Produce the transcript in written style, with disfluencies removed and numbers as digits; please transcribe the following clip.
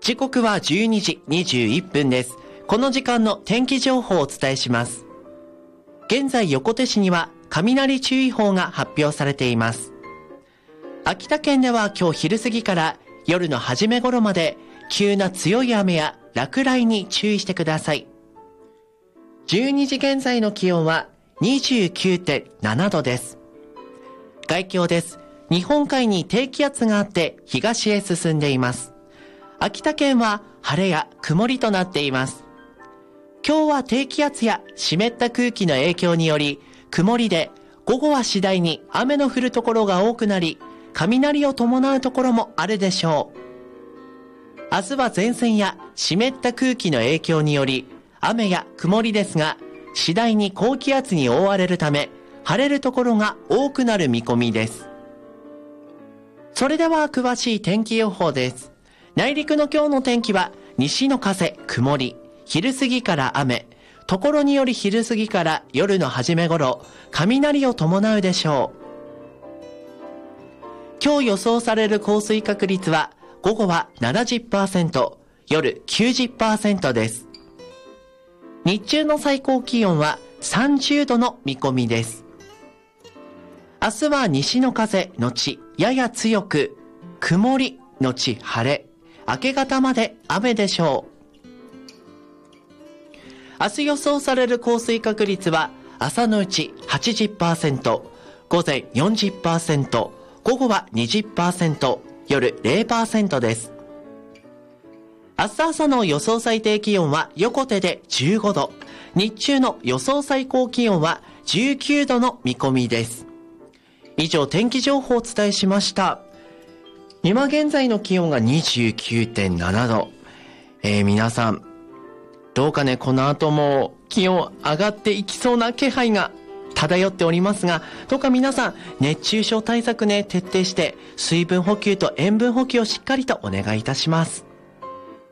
時刻は12時21分です。この時間の天気情報をお伝えします。現在横手市には雷注意報が発表されています。秋田県では今日昼過ぎから夜の初め頃まで急な強い雨や落雷に注意してください。12時現在の気温は 29.7 度です。概況です。日本海に低気圧があって東へ進んでいます。秋田県は晴れや曇りとなっています。今日は低気圧や湿った空気の影響により曇りで、午後は次第に雨の降るところが多くなり、雷を伴うところもあるでしょう。明日は前線や湿った空気の影響により雨や曇りですが、次第に高気圧に覆われるため晴れるところが多くなる見込みです。それでは詳しい天気予報です。内陸の今日の天気は西の風曇り、昼過ぎから雨、ところにより昼過ぎから夜の初め頃雷を伴うでしょう。今日予想される降水確率は午後は 70%、夜 90% です。日中の最高気温は30度の見込みです。明日は西の風のちやや強く、曇りのち晴れ、明け方まで雨でしょう。明日予想される降水確率は朝のうち 80%、午前 40%、午後は 20%、夜 0% です。明日朝の予想最低気温は横手で15度、日中の予想最高気温は19度の見込みです。以上、天気情報をお伝えしました。今現在の気温が 29.7 度。皆さん、どうかね、この後も気温上がっていきそうな気配が漂っておりますが、どうか皆さん、熱中症対策ね、徹底して、水分補給と塩分補給をしっかりとお願いいたします。